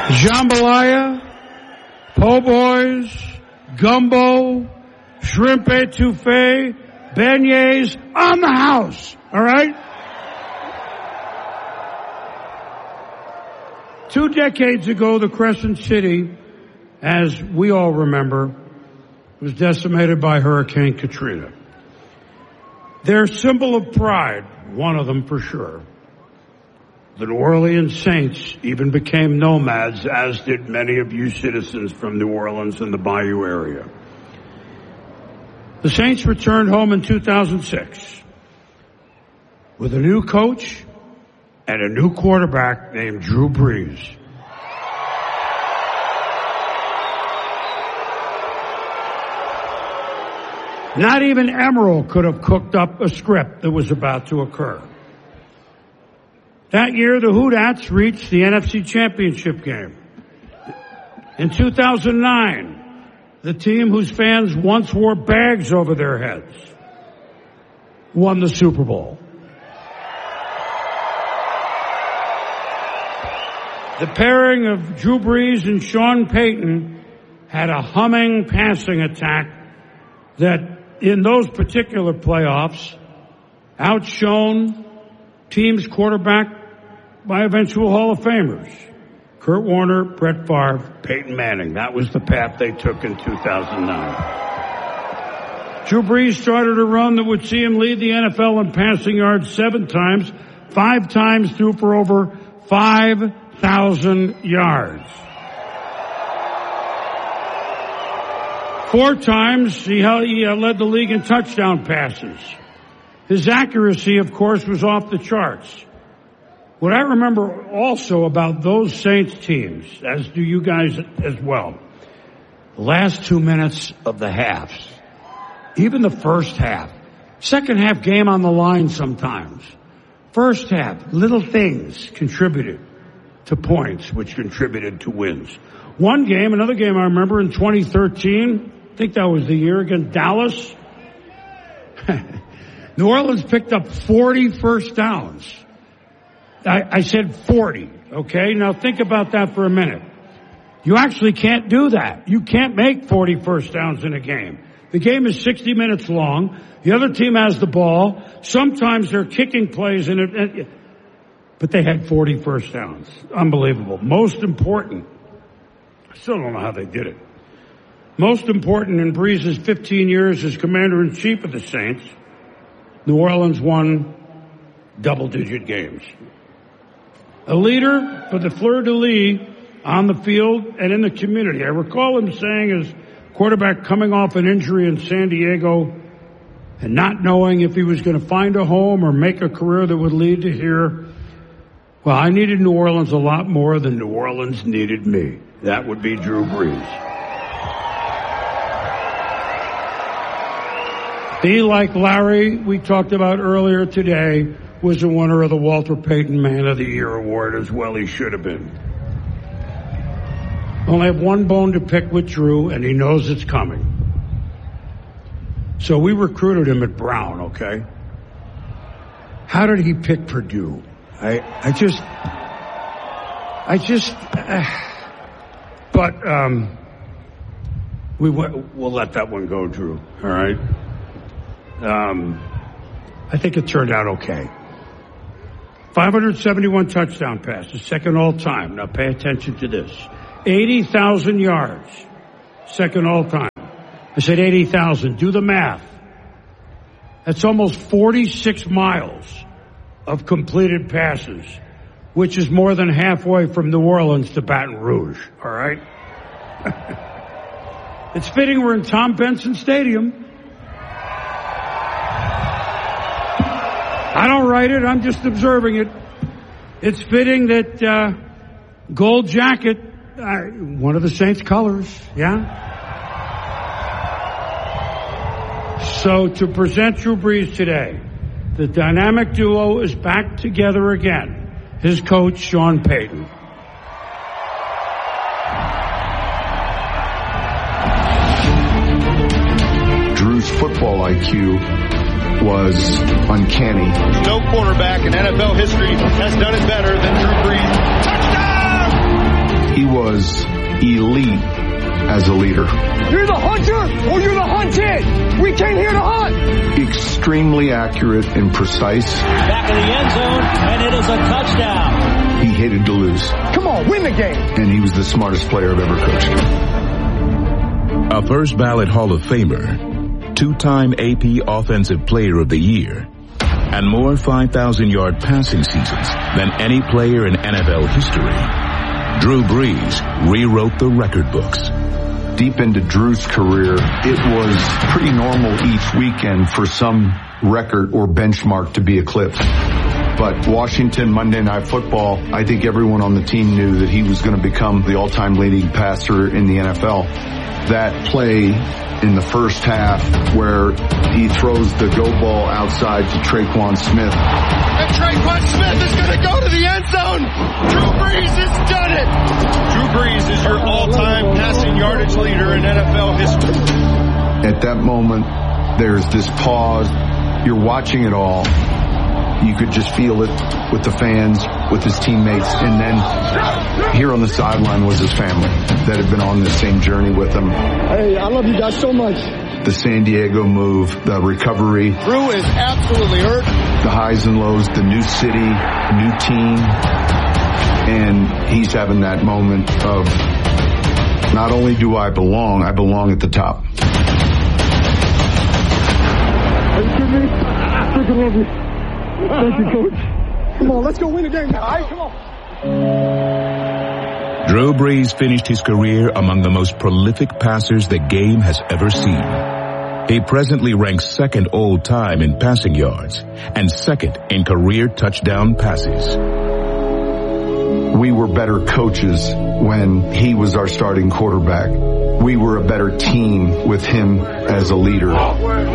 jambalaya, po' boys, gumbo, shrimp etouffee, beignets on the house. All right? 2 decades ago, the Crescent City, as we all remember, was decimated by Hurricane Katrina. Their symbol of pride, one of them for sure, the New Orleans Saints, even became nomads, as did many of you citizens from New Orleans and the Bayou area. The Saints returned home in 2006 with a new coach and a new quarterback named Drew Brees. Not even Emerald could have cooked up a script that was about to occur. That year, the Hoodats reached the NFC Championship game. In 2009, the team whose fans once wore bags over their heads won the Super Bowl. The pairing of Drew Brees and Sean Payton had a humming passing attack that in those particular playoffs outshone teams quarterbacked by eventual Hall of Famers. Kurt Warner, Brett Favre, Peyton Manning. That was the path they took in 2009. Drew Brees started a run that would see him lead the NFL in passing yards 7 times, 5 times threw for over 5,000 yards. 4 times he led the league in touchdown passes. His accuracy, of course, was off the charts. What I remember also about those Saints teams, as do you guys as well, the last 2 minutes of the halves, even the first half, second half game on the line sometimes. First half, little things contributed to points, which contributed to wins. Another game I remember in 2013, I think that was the year against Dallas. New Orleans picked up 40 first downs. I said 40, okay? Now think about that for a minute. You actually can't do that. You can't make 40 first downs in a game. The game is 60 minutes long. The other team has the ball. Sometimes they're kicking plays in it, but they had 40 first downs. Unbelievable. Most important, I still don't know how they did it. Most important in Brees' 15 years as commander-in-chief of the Saints, New Orleans won double-digit games. A leader for the fleur-de-lis on the field and in the community. I recall him saying as quarterback coming off an injury in San Diego and not knowing if he was going to find a home or make a career that would lead to here, well, I needed New Orleans a lot more than New Orleans needed me. That would be Drew Brees. He, like Larry, we talked about earlier today, was a winner of the Walter Payton Man of the Year award as well. He should have been. Only have one bone to pick with Drew, and he knows it's coming. So we recruited him at Brown, okay? How did he pick Purdue? We'll let that one go, Drew, all right? I think it turned out okay. 571 touchdown passes, second all time. Now pay attention to this. 80,000 yards, second all time. I said 80,000. Do the math. That's almost 46 miles of completed passes, which is more than halfway from New Orleans to Baton Rouge. All right? It's fitting we're in Tom Benson Stadium. I don't write it. I'm just observing it. It's fitting that gold jacket, one of the Saints' colors, yeah? So to present Drew Brees today, the dynamic duo is back together again. His coach, Sean Payton. Drew's football IQ was uncanny. No quarterback in NFL history has done it better than Drew Brees. Touchdown! He as a leader. You're the hunter or you're the hunted. We came here to hunt. Extremely accurate and precise. Back in the end zone, and it is a touchdown. He hated to lose. Come on, win the game. And he was the smartest player I've ever coached. A first ballot Hall of Famer, two-time AP Offensive Player of the Year, and more 5,000-yard passing seasons than any player in NFL history, Drew Brees rewrote the record books. Deep into Drew's career, it was pretty normal each weekend for some record or benchmark to be eclipsed. But Washington Monday Night Football, I think everyone on the team knew that he was going to become the all-time leading passer in the NFL. That play in the first half where he throws the go ball outside to Traquan Smith. And Traquan Smith is going to go to the end zone. Drew Brees has done it. Drew Brees is your all-time passing yardage leader in NFL history. At that moment, there's this pause. You're watching it all. You could just feel it with the fans, with his teammates, and then here on the sideline was his family that had been on this same journey with him. Hey, I love you guys so much. The San Diego move, the recovery. Drew is absolutely hurt. The highs and lows, the new city, new team. And he's having that moment of not only do I belong at the top. Are you kidding me? I freaking love you. Thank you, Coach. Come on, let's go win the game now. All right, come on. Drew Brees finished his career among the most prolific passers the game has ever seen. He presently ranks second all-time in passing yards and second in career touchdown passes. We were better coaches when he was our starting quarterback. We were a better team with him as a leader.